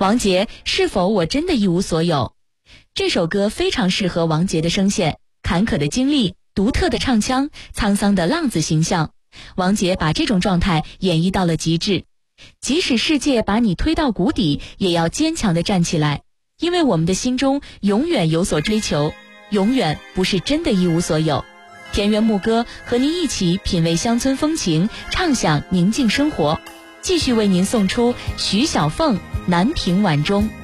王杰，是否我真的一无所有？这首歌非常适合王杰的声线，坎坷的经历，独特的唱腔，沧桑的浪子形象。王杰把这种状态演绎到了极致。即使世界把你推到谷底，也要坚强地站起来，因为我们的心中永远有所追求，永远不是真的一无所有。田园牧歌和您一起品味乡村风情，畅享宁静生活。继续为您送出徐小凤《南屏晚钟》。